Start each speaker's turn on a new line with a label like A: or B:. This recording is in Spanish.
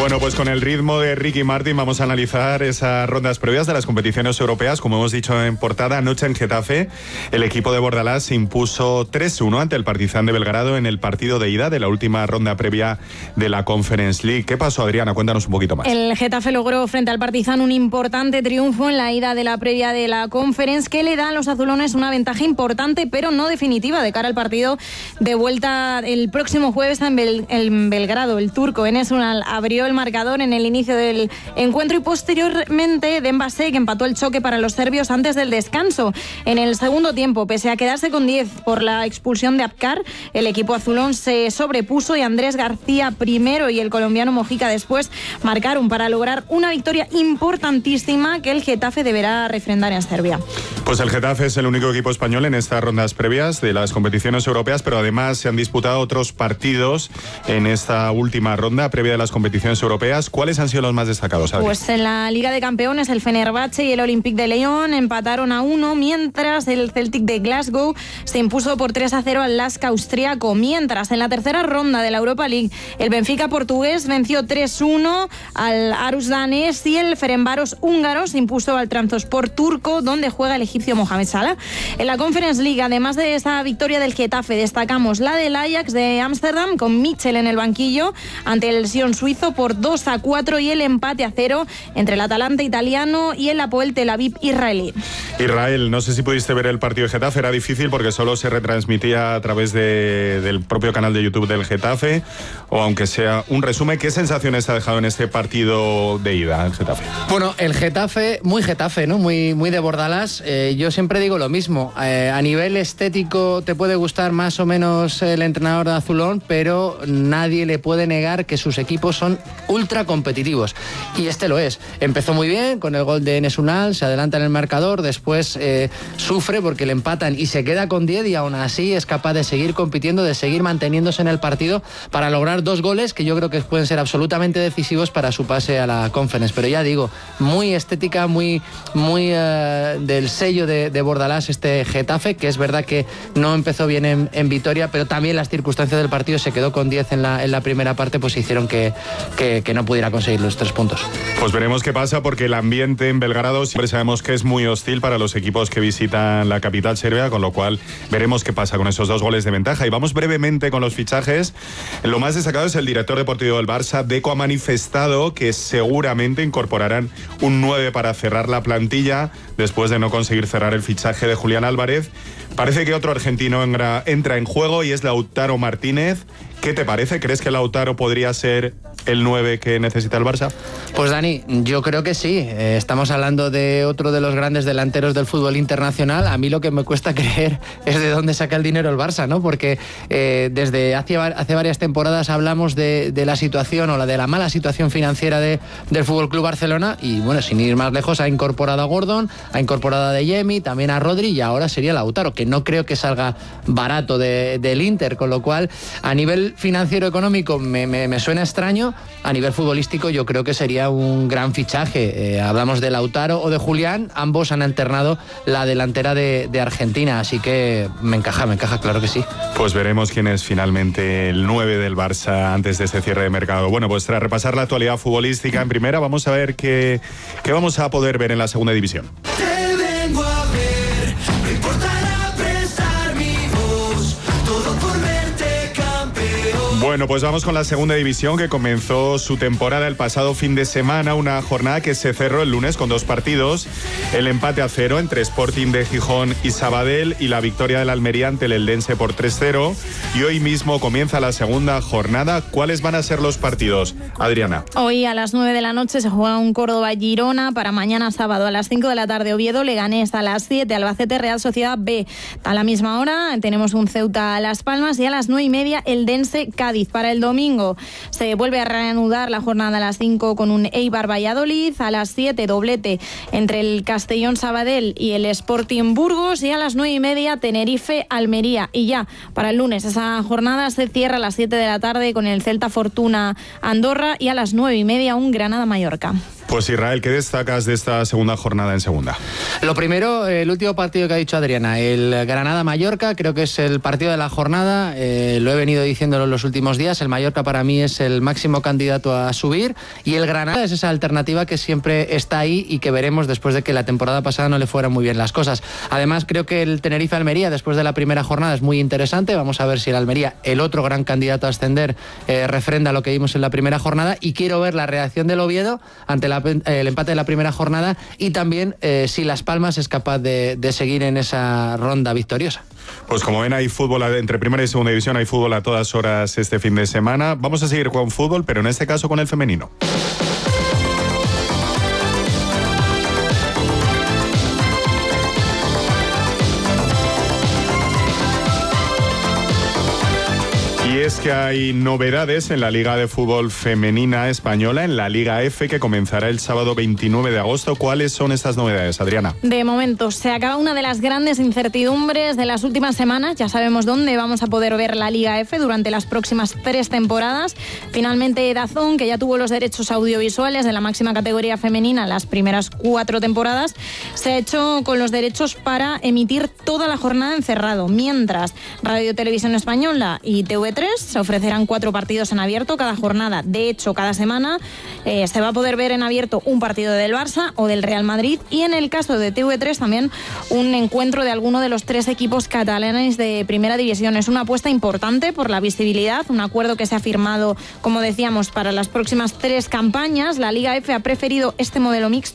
A: Bueno, pues con el ritmo de Ricky Martin vamos a analizar esas rondas previas de las competiciones europeas. Como hemos dicho en portada, anoche en Getafe, el equipo de Bordalás se impuso 3-1 ante el Partizan de Belgrado en el partido de ida de la última ronda previa de la Conference League. ¿Qué pasó, Adriana? Cuéntanos un poquito más.
B: El Getafe logró frente al Partizan un importante triunfo en la ida de la previa de la Conference, que le da a los azulones una ventaja importante, pero no definitiva, de cara al partido de vuelta el próximo jueves en Belgrado. El turco Enes Ünal abrió el marcador en el inicio del encuentro y posteriormente Dembélé, que empató el choque para los serbios antes del descanso. En el segundo tiempo, pese a quedarse con 10 por la expulsión de Abkar, el equipo azulón se sobrepuso y Andrés García primero y el colombiano Mojica después marcaron para lograr una victoria importantísima que el Getafe deberá refrendar en Serbia.
A: Pues el Getafe es el único equipo español en estas rondas previas de las competiciones europeas, pero además se han disputado otros partidos en esta última ronda previa de las competiciones europeas. ¿Cuáles han sido los más destacados, Adri?
B: Pues en la Liga de Campeones el Fenerbahce y el Olympique de Lyon empataron a 1, mientras el Celtic de Glasgow se impuso por 3-0 al Lask austriaco. Mientras en la tercera ronda de la Europa League el Benfica portugués venció 3-1 al Aarhus danés y el Ferencváros húngaro se impuso al Trabzonspor turco, donde juega el egipcio Mohamed Salah. En la Conference League, además de esa victoria del Getafe, destacamos la del Ajax de Ámsterdam con Mitchell en el banquillo ante el Sion suizo por 2-4 y el empate a 0 entre el Atalanta italiano y el Hapoel Tel Aviv israelí.
A: Israel, no sé si pudiste ver el partido de Getafe, era difícil porque solo se retransmitía a través del propio canal de YouTube del Getafe, o aunque sea un resumen. ¿Qué sensaciones ha dejado en este partido de ida el Getafe?
C: Bueno, el Getafe, muy Getafe, ¿no? Muy de Bordalás. Yo siempre digo lo mismo. A nivel estético te puede gustar más o menos el entrenador de azulón, pero nadie le puede negar que sus equipos son ultra competitivos. Y este lo es. Empezó muy bien con el gol de Enes Ünal, se adelanta en el marcador, después sufre porque le empatan y se queda con 10 y aún así es capaz de seguir compitiendo, de seguir manteniéndose en el partido para lograr 2 goles que yo creo que pueden ser absolutamente decisivos para su pase a la Conference. Pero ya digo, muy estética, muy del sello de Bordalás este Getafe, que es verdad que no empezó bien en Vitoria, pero también las circunstancias del partido, se quedó con 10 en la primera parte, pues hicieron que no pudiera conseguir los 3 puntos.
A: Pues veremos qué pasa, porque el ambiente en Belgrado siempre sabemos que es muy hostil para los equipos que visitan la capital serbia, con lo cual veremos qué pasa con esos 2 goles de ventaja. Y vamos brevemente con los fichajes. Lo más destacado es el director deportivo del Barça. Deco ha manifestado que seguramente incorporarán un 9 para cerrar la plantilla después de no conseguir cerrar el fichaje de Julián Álvarez. Parece que otro argentino entra en juego y es Lautaro Martínez. ¿Qué te parece? ¿Crees que Lautaro podría ser el 9 que necesita el Barça?
C: Pues Dani, yo creo que sí. Estamos hablando de otro de los grandes delanteros del fútbol internacional. A mí lo que me cuesta creer es de dónde saca el dinero el Barça, ¿no? Porque desde hace varias temporadas hablamos de la situación o de la mala situación financiera del Fútbol Club Barcelona y, bueno, sin ir más lejos, ha incorporado a Gordon, ha incorporado a De Jemi, también a Rodri y ahora sería Lautaro, que no creo que salga barato del Inter, con lo cual a nivel financiero económico me suena extraño. A nivel futbolístico yo creo que sería un gran fichaje. Hablamos de Lautaro o de Julián, ambos han alternado la delantera de Argentina, así que me encaja, claro que sí.
A: Pues veremos quién es finalmente el 9 del Barça antes de este cierre de mercado. Bueno, pues tras repasar la actualidad futbolística en primera, vamos a ver qué vamos a poder ver en la segunda división. Bueno, pues vamos con la segunda división, que comenzó su temporada el pasado fin de semana, una jornada que se cerró el lunes con 2 partidos, el empate a 0 entre Sporting de Gijón y Sabadell y la victoria del Almería ante el Eldense por 3-0, y hoy mismo comienza la segunda jornada. ¿Cuáles van a ser los partidos, Adriana?
B: Hoy a las 9 de la noche se juega un Córdoba-Girona, para mañana sábado a las 5 de la tarde Oviedo-Leganés, a las 7 Albacete-Real Sociedad B, a la misma hora tenemos un Ceuta-Las Palmas y a las 9:30 Eldense-Cádiz. Para el domingo se vuelve a reanudar la jornada a las 5 con un Eibar-Valladolid, a las 7 doblete entre el Castellón-Sabadell y el Sporting Burgos y a las 9:30 Tenerife-Almería. Y ya para el lunes esa jornada se cierra a las 7 de la tarde con el Celta Fortuna Andorra y a las 9:30 un Granada-Mallorca.
A: Pues Israel, ¿qué destacas de esta segunda jornada en segunda?
C: Lo primero, el último partido que ha dicho Adriana, el Granada-Mallorca, creo que es el partido de la jornada, lo he venido diciéndolo en los últimos días, el Mallorca para mí es el máximo candidato a subir y el Granada es esa alternativa que siempre está ahí y que veremos después de que la temporada pasada no le fueran muy bien las cosas. Además, creo que el Tenerife-Almería después de la primera jornada es muy interesante, vamos a ver si el Almería, el otro gran candidato a ascender, refrenda lo que vimos en la primera jornada y quiero ver la reacción del Oviedo ante el empate de la primera jornada y también si Las Palmas es capaz de seguir en esa ronda victoriosa.
A: Pues como ven, hay fútbol entre primera y segunda división, hay fútbol a todas horas este fin de semana. Vamos a seguir con fútbol, pero en este caso con el femenino. Y es que hay novedades en la Liga de Fútbol Femenina Española, en la Liga F, que comenzará el sábado 29 de agosto. ¿Cuáles son estas novedades, Adriana?
B: De momento, se acaba una de las grandes incertidumbres de las últimas semanas. Ya sabemos dónde vamos a poder ver la Liga F durante las próximas 3 temporadas. Finalmente, DAZN, que ya tuvo los derechos audiovisuales de la máxima categoría femenina las primeras 4 temporadas, se ha hecho con los derechos para emitir toda la jornada en cerrado, mientras Radio Televisión Española y TV3 se ofrecerán 4 partidos en abierto cada jornada. De hecho, cada semana se va a poder ver en abierto un partido del Barça o del Real Madrid y en el caso de TV3 también un encuentro de alguno de los 3 equipos catalanes de primera división. Es una apuesta importante por la visibilidad, un acuerdo que se ha firmado, como decíamos, para las próximas 3 campañas. La Liga F ha preferido este modelo mixto